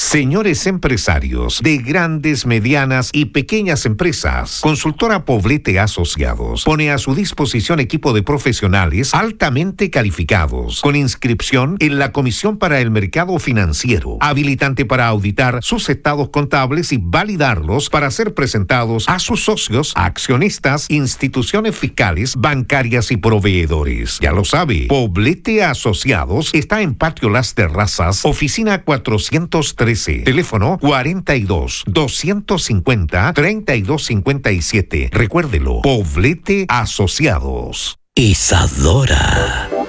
Señores empresarios de grandes, medianas y pequeñas empresas, Consultora Poblete Asociados pone a su disposición equipo de profesionales altamente calificados, con inscripción en la Comisión para el Mercado Financiero, habilitante para auditar sus estados contables y validarlos para ser presentados a sus socios, accionistas, instituciones fiscales, bancarias y proveedores. Ya lo sabe, Poblete Asociados está en Patio Las Terrazas, oficina 413, teléfono 42-250-3257. Recuérdelo, Poblete Asociados. Isadora.